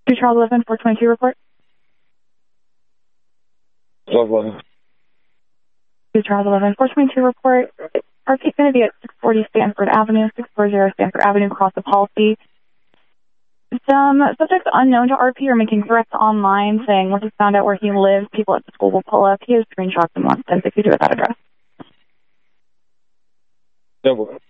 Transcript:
2 Charles 11, 422 report. 11. 2 Charles 11, 422 report. RP is going to be at 640 Stanford Avenue, 640 Stanford Avenue, across the policy. Some subjects unknown to RP are making threats online saying once he found out where he lives, people at the school will pull up. He has screenshots and wants 1062 at that address. Double.